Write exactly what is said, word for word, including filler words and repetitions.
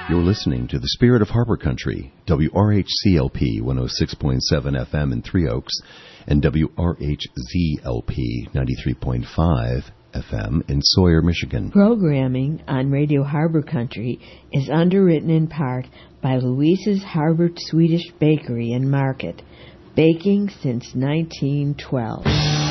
You're listening to the Spirit of Harbor Country, W R H C L P one oh six point seven F M in Three Oaks and W R H Z L P ninety-three point five F M in Sawyer, Michigan. Programming on Radio Harbor Country is underwritten in part by Louise's Harvard Swedish Bakery and Market, baking since nineteen twelve.